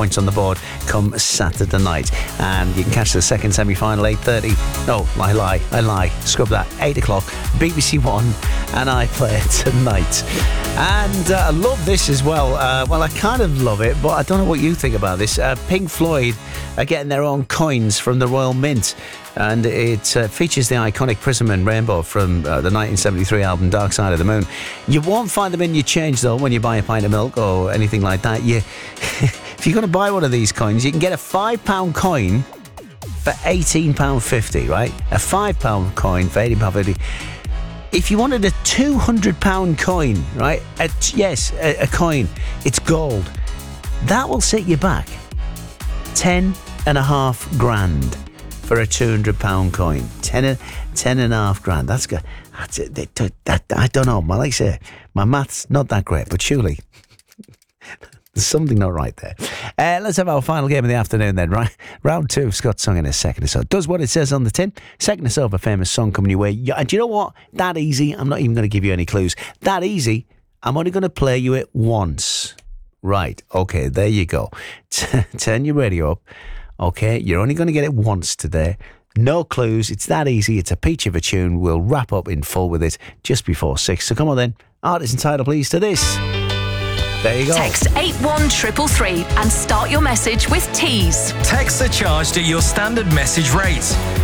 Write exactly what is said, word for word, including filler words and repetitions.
points on the board come Saturday night. And you can catch the second semi-final eight thirty. No, I lie, I lie. Scrub that. eight o'clock, B B C One, and iPlayer tonight. And uh, I love this as well. Uh, well, I kind of love it, but I don't know what you think about this. Uh, Pink Floyd are getting their own coins from the Royal Mint. And it uh, features the iconic Prism and Rainbow from uh, the nineteen seventy-three album Dark Side of the Moon. You won't find them in your change, though, when you buy a pint of milk or anything like that. You, if you're going to buy one of these coins, you can get a five pound coin for eighteen pounds fifty, right? A five pound coin for eighteen pounds fifty. If you wanted a two hundred pound coin, right? A, yes, a, a coin. It's gold. That will set you back ten and a half grand. For a two hundred pound coin, ten, ten and a half grand. That's good. That's it. That, that, I don't know. Like I say, my math's not that great, but surely there's something not right there. Uh, let's have our final game of the afternoon then, right? Round two, Scott Song in a second or so. Does what it says on the tin. Second or so of a famous song coming your way. And do you know what? That easy. I'm not even going to give you any clues. That easy. I'm only going to play you it once. Right. Okay, there you go. T- turn your radio up. Okay, you're only going to get it once today. No clues. It's that easy. It's a peach of a tune. We'll wrap up in full with it just before six. So come on then. Artist and title, please, to this. There you go. Text eight one three three and start your message with Tease. Texts are charged at your standard message rate.